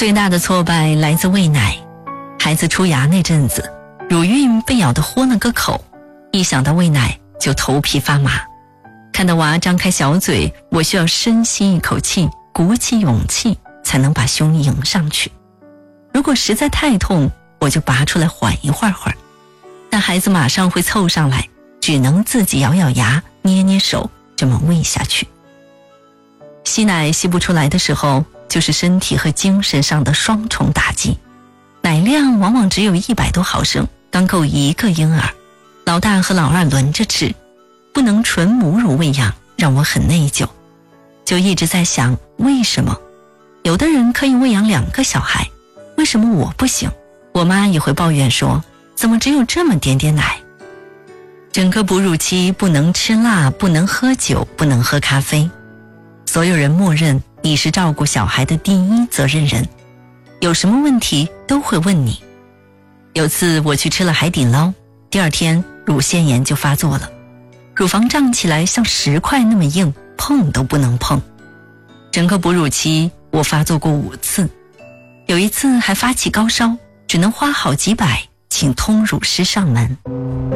最大的挫败来自喂奶。孩子出牙那阵子，乳晕被咬得豁了个口，一想到喂奶就头皮发麻。看到娃张开小嘴，我需要深吸一口气，鼓起勇气才能把胸迎上去。如果实在太痛，我就拔出来缓一会儿，但孩子马上会凑上来，只能自己咬咬牙，捏捏手，这么喂下去。吸奶吸不出来的时候，就是身体和精神上的双重打击。奶量往往只有100多毫升，刚够一个婴儿，老大和老二轮着吃，不能纯母乳喂养，让我很内疚。就一直在想，为什么有的人可以喂养2个小孩，为什么我不行？我妈也会抱怨说，怎么只有这么点点奶？整个哺乳期不能吃辣，不能喝酒，不能喝咖啡。所有人默认你是照顾小孩的第一责任人，有什么问题都会问你。有次我去吃了海底捞，第二天乳腺炎就发作了，乳房胀起来像石块那么硬，碰都不能碰。整个哺乳期我发作过5次，有一次还发起高烧，只能花好几百请通乳师上门。